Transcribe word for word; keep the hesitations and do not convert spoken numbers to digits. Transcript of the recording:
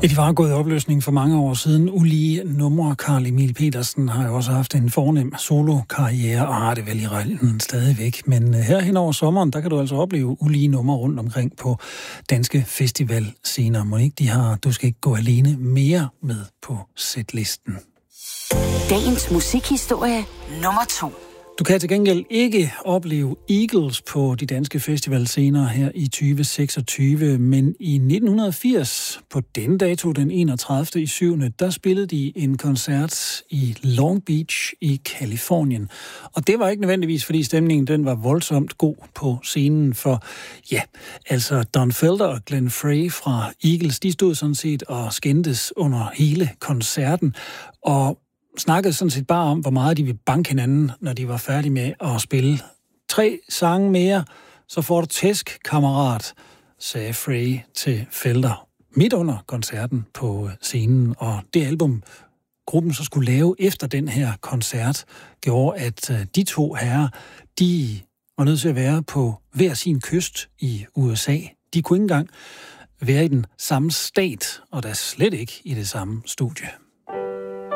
Ja, de var gået i opløsning for mange år siden. Ulige numre. Carl Emil Petersen har jo også haft en fornem solo-karriere, og har det vel i realen stadigvæk. Men her hen over sommeren, der kan du altså opleve ulige numre rundt omkring på danske festivalscener. Monique, de har Du skal ikke gå alene mere med på setlisten. Dagens musikhistorie nummer to. Du kan til gengæld ikke opleve Eagles på de danske festivalscener her i tyve seksogtyve, men i nitten firs, på den dato, den enogtredivte i syvende, der spillede de en koncert i Long Beach i Californien. Og det var ikke nødvendigvis, fordi stemningen den var voldsomt god på scenen, for ja, altså Don Felder og Glenn Frey fra Eagles, de stod sådan set og skændtes under hele koncerten, og snakkede sådan set bare om, hvor meget de ville banke hinanden, når de var færdige med at spille. Tre sange mere, så får du tæsk, kammerat, sagde Frey til Felder midt under koncerten på scenen. Og det album, gruppen så skulle lave efter den her koncert, gjorde, at de to herrer, de var nødt til at være på hver sin kyst i U S A. De kunne ikke engang være i den samme stat, og da slet ikke i det samme studie.